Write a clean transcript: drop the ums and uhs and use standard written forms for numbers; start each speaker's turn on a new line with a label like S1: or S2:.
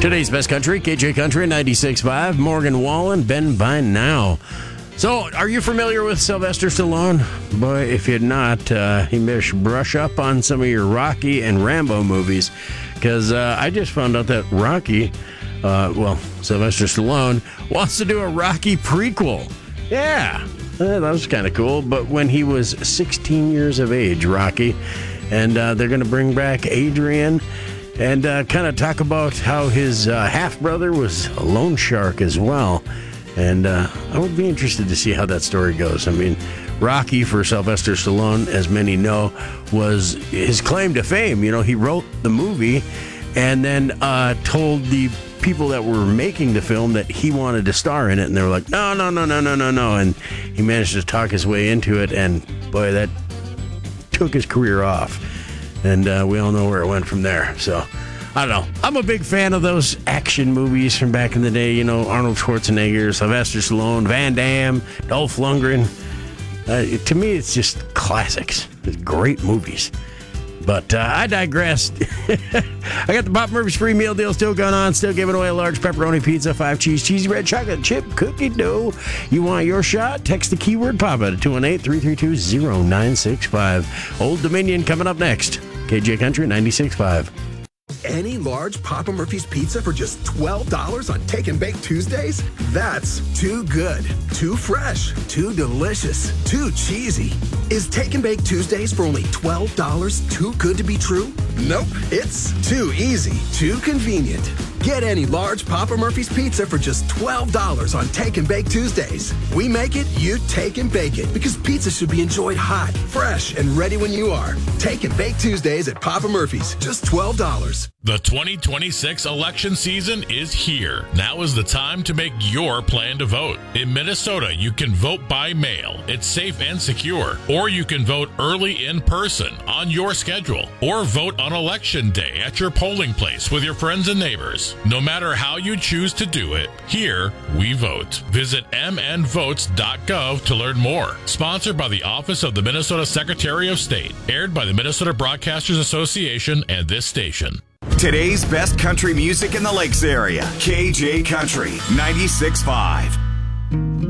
S1: Today's Best Country, KJ Country 96.5, Morgan Wallen, Ben by Now. So, are you familiar with Sylvester Stallone? Boy, if you're not, he may brush up on some of your Rocky and Rambo movies, because I just found out that Rocky, Sylvester Stallone, wants to do a Rocky prequel. Yeah, that was kind of cool, but when he was 16 years of age, Rocky, and they're going to bring back Adrian, and kind of talk about how his half-brother was a loan shark as well. And I would be interested to see how that story goes. I mean, Rocky, for Sylvester Stallone, as many know, was his claim to fame. You know, he wrote the movie and then told the people that were making the film that he wanted to star in it. And they were like, no. And he managed to talk his way into it. And, boy, that took his career off. And we all know where it went from there. So, I don't know. I'm a big fan of those action movies from back in the day. You know, Arnold Schwarzenegger, Sylvester Stallone, Van Damme, Dolph Lundgren. To me, it's just classics. It's great movies. But I digressed. I got the Papa Murphy's free meal deal still going on. Still giving away a large pepperoni pizza, 5 cheese, cheesy red chocolate chip cookie dough. You want your shot? Text the keyword Papa to 218-332-0965. Old Dominion coming up next. KJ Country 96.5.
S2: Any large Papa Murphy's pizza for just $12 on Take and Bake Tuesdays? That's too good, too fresh, too delicious, too cheesy. Is Take and Bake Tuesdays for only $12 too good to be true? Nope, it's too easy, too convenient. Get any large Papa Murphy's pizza for just $12 on Take and Bake Tuesdays. We make it, you take and bake it, because pizza should be enjoyed hot, fresh, and ready when you are. Take and Bake Tuesdays at Papa Murphy's, just $12.
S3: The 2026 election season is here. Now is the time to make your plan to vote. In Minnesota, you can vote by mail. It's safe and secure. Or you can vote early in person on your schedule. Or vote on Election Day at your polling place with your friends and neighbors. No matter how you choose to do it, here we vote. Visit mnvotes.gov to learn more. Sponsored by the Office of the Minnesota Secretary of State. Aired by the Minnesota Broadcasters Association and this station.
S4: Today's best country music in the Lakes area. KJ Country 96.5.